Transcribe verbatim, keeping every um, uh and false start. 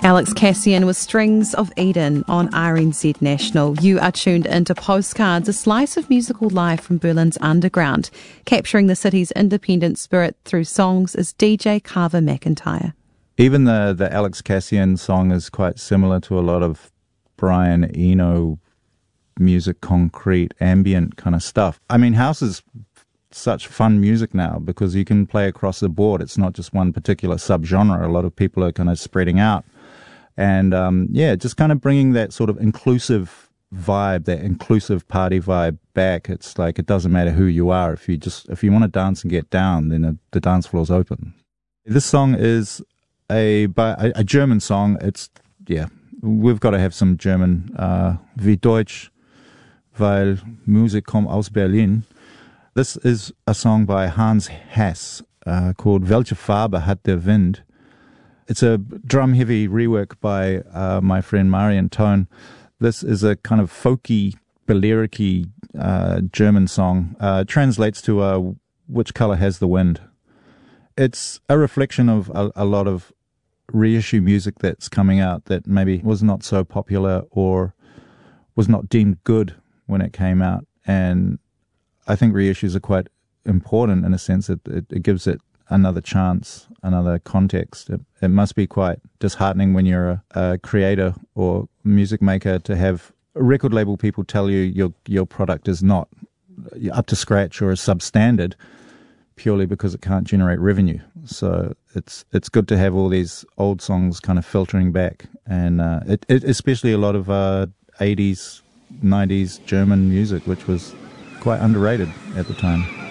Alex Cassian with Strings of Eden on R N Z National. You are tuned into Postcards, a slice of musical life from Berlin's underground. Capturing the city's independent spirit through songs is D J Carver McIntyre. Even the, the Alex Cassian song is quite similar to a lot of Brian Eno music, concrete, ambient kind of stuff. I mean, house is such fun music now because you can play across the board. It's not just one particular subgenre. A lot of people are kind of spreading out. And, um, yeah, just kind of bringing that sort of inclusive vibe, that inclusive party vibe back. It's like it doesn't matter who you are. If you just if you want to dance and get down, then the, the dance floor's open. This song is a, a, a German song. It's, yeah, we've got to have some German, uh, wie Deutsch, weil Musik kommt aus Berlin. This is a song by Hans Hass uh, called Welche Farbe hat der Wind? It's a drum-heavy rework by uh, my friend Marian Tone. This is a kind of folky, Balearic-y uh, German song. Uh, translates to uh, Which Color Has the Wind? It's a reflection of a, a lot of reissue music that's coming out that maybe was not so popular or was not deemed good when it came out. And I think reissues are quite important in a sense that it, it gives it another chance, another context. It, it must be quite disheartening when you're a, a creator or music maker to have record label people tell you your your product is not up to scratch or is substandard purely because it can't generate revenue. So it's it's good to have all these old songs kind of filtering back, and uh, it, it especially a lot of uh, eighties, nineties German music, which was quite underrated at the time.